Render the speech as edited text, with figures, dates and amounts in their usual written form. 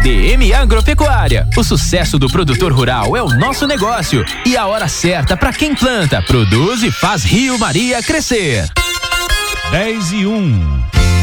DM Agropecuária. O sucesso do produtor rural é o nosso negócio e a hora certa para quem planta, produz e faz Rio Maria crescer. 10:01.